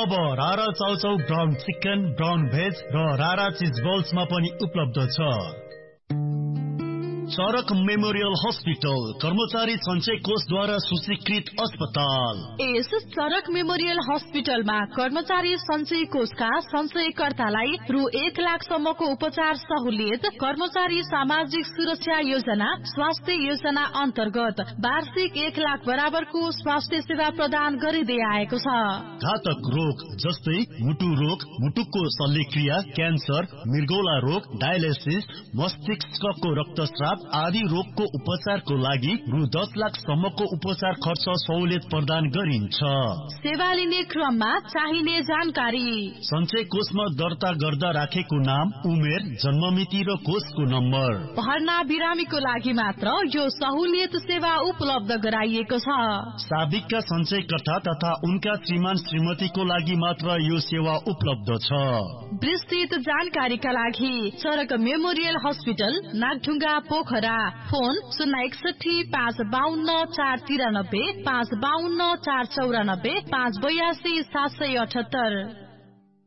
अब रारा chow chow brown chicken, brown veg र रारा चीज बल्समा पनि उपलब्ध छ। चरक मेमोरियल हस्पिटल, कर्मचारी सञ्चय कोषद्वारा सूचीकृत अस्पताल। यस चरक मेमोरियल हस्पिटलमा कर्मचारी सञ्चय कोषका सञ्चयकर्तालाई रु 1 लाखसम्मको उपचार सहुलियत, कर्मचारी सामाजिक सुरक्षा योजना, स्वास्थ्य योजना अन्तर्गत वार्षिक 1 लाख बराबरको स्वास्थ्य सेवा प्रदान गरिँदै आएको छ। घातक रोग जस्तै मुटु रोग, मुटुको शल्यक्रिया, क्यान्सर, मृगौला रोग, डायलिसिस, मस्तिष्कको रक्तस्राव आदि रोगको उपचारको लागि रु 10 लाखसम्मको उपचार खर्च सहुलियत प्रदान गरिन्छ। सेवा लिने क्रममा चाहिने जानकारी: सञ्चय कोषमा दर्ता गर्दा राखेको नाम, उमेर, जन्ममिति र कोषको नम्बर। भर्ना बिरामीको लागि मात्र यो सहुलियत सेवा उपलब्ध गराइएको छ। साबिकका सञ्चयकर्ता तथा उनका श्रीमान श्रीमतीको लागि मात्र यो सेवा उपलब्ध छ। विस्तृत जानकारीका लागि चरक memorial hospital, Nagdhunga, Pokhara. Phone 061 552 493, 552 494, 582 778।